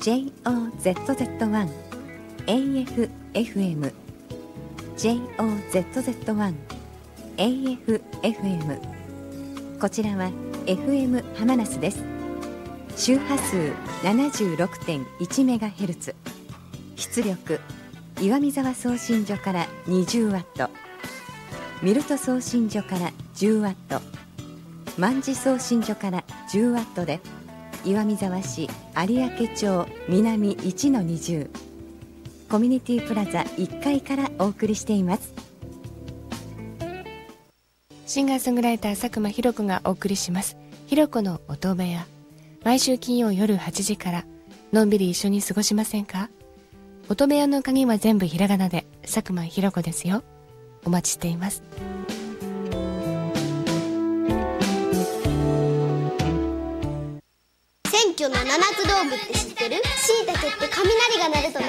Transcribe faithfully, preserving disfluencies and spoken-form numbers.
ジェイオーゼットゼットワン エーエフエフエム ジェイオーゼットゼットワン エーエフエフエム こちらは エフエム ハマナスです。周波数 ななじゅうろくてんいちメガヘルツ、 出力岩見沢送信所からにじゅうワット、ミルト送信所からじゅうワット、万事送信所からじゅうワットで、岩見沢市有明町南 いちのにじゅう コミュニティプラザいっかいからお送りしています。 シンガーソングライター佐久間ひろ子がお送りしますひろ子の音部屋。毎週金曜夜はちじからのんびり一緒に過ごしませんか？音部屋の鍵は全部ひらがなで佐久間ひろ子ですよ。お待ちしています。 選挙の七つ道具って知ってる？しいたけって雷が鳴ると鳴